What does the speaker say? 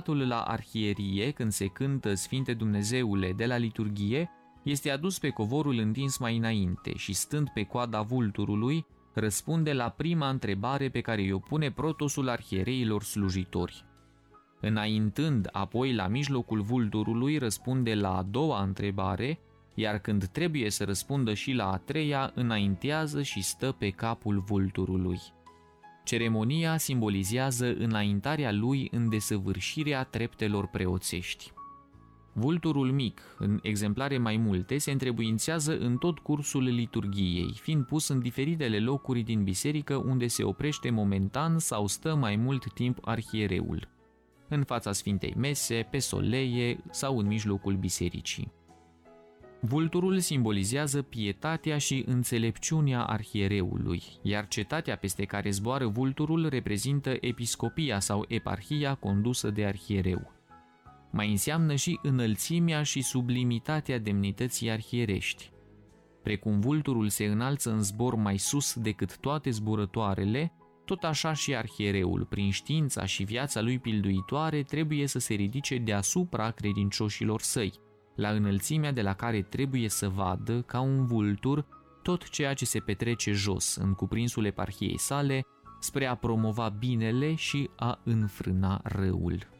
candidatul la arhierie, când se cântă Sfinte Dumnezeule de la liturghie, este adus pe covorul întins mai înainte și, stând pe coada vulturului, răspunde la prima întrebare pe care i-o pune protosul arhiereilor slujitori. Înaintând apoi la mijlocul vulturului, răspunde la a doua întrebare, iar când trebuie să răspundă și la a treia, înaintează și stă pe capul vulturului. Ceremonia simbolizează înaintarea lui în desăvârșirea treptelor preoțești. Vulturul mic, în exemplare mai multe, se întrebuințează în tot cursul liturghiei, fiind pus în diferitele locuri din biserică unde se oprește momentan sau stă mai mult timp arhiereul, în fața Sfintei Mese, pe soleie sau în mijlocul bisericii. Vulturul simbolizează pietatea și înțelepciunea arhiereului, iar cetatea peste care zboară vulturul reprezintă episcopia sau eparhia condusă de arhiereu. Mai înseamnă și înălțimea și sublimitatea demnității arhierești. Precum vulturul se înalță în zbor mai sus decât toate zburătoarele, tot așa și arhiereul, prin știința și viața lui pilduitoare, trebuie să se ridice deasupra credincioșilor săi, la înălțimea de la care trebuie să vadă, ca un vultur, tot ceea ce se petrece jos, în cuprinsul eparhiei sale, spre a promova binele și a înfrâna răul.